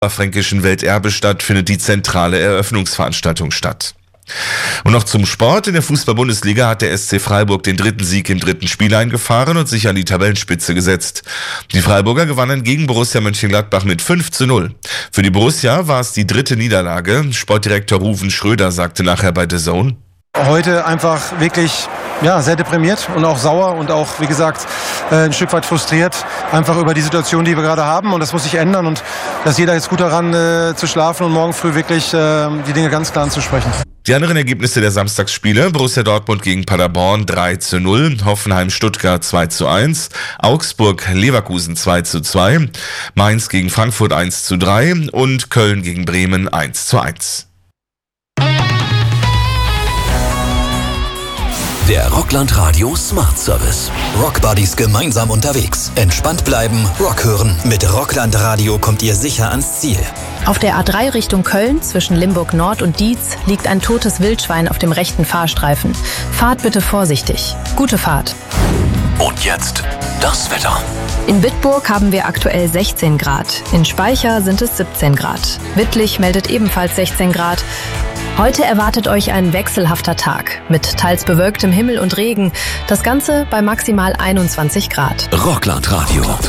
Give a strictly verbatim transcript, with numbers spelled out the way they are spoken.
Fränkischen Welterbestadt findet die zentrale Eröffnungsveranstaltung statt. Und noch zum Sport. In der Fußball-Bundesliga hat der S C Freiburg den dritten Sieg im dritten Spiel eingefahren und sich an die Tabellenspitze gesetzt. Die Freiburger gewannen gegen Borussia Mönchengladbach mit fünf zu null. Für die Borussia war es die dritte Niederlage. Sportdirektor Ruven Schröder sagte nachher bei The Zone: Heute einfach wirklich ja, sehr deprimiert und auch sauer und auch, wie gesagt, ein Stück weit frustriert, einfach über die Situation, die wir gerade haben. Und das muss sich ändern und dass jeder jetzt gut daran äh, zu schlafen und morgen früh wirklich äh, die Dinge ganz klar anzusprechen. Die anderen Ergebnisse der Samstagsspiele: Borussia Dortmund gegen Paderborn drei zu null, Hoffenheim Stuttgart zwei zu eins, Augsburg Leverkusen zwei zu zwei, Mainz gegen Frankfurt eins zu drei und Köln gegen Bremen eins zu eins. Der Rockland Radio Smart Service. Rock Buddies gemeinsam unterwegs. Entspannt bleiben, Rock hören. Mit Rockland Radio kommt ihr sicher ans Ziel. Auf der A drei Richtung Köln zwischen Limburg Nord und Dietz liegt ein totes Wildschwein auf dem rechten Fahrstreifen. Fahrt bitte vorsichtig. Gute Fahrt. Und jetzt das Wetter. In Bitburg haben wir aktuell sechzehn Grad. In Speicher sind es siebzehn Grad. Wittlich meldet ebenfalls sechzehn Grad. Heute erwartet euch ein wechselhafter Tag mit teils bewölktem Himmel und Regen. Das Ganze bei maximal einundzwanzig Grad. Rockland Radio.